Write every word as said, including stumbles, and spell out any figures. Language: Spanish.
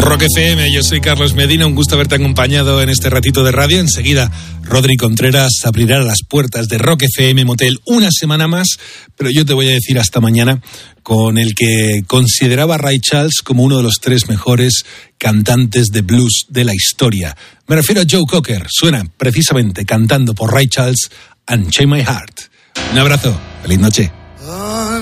Rock F M, yo soy Carlos Medina, un gusto haberte acompañado en este ratito de radio. Enseguida, Rodri Contreras abrirá las puertas de Rock F M Motel una semana más, pero yo te voy a decir hasta mañana, con el que consideraba a Ray Charles como uno de los tres mejores cantantes de blues de la historia. Me refiero a Joe Cocker, suena precisamente cantando por Ray Charles, Unchain My Heart. Un abrazo, feliz noche.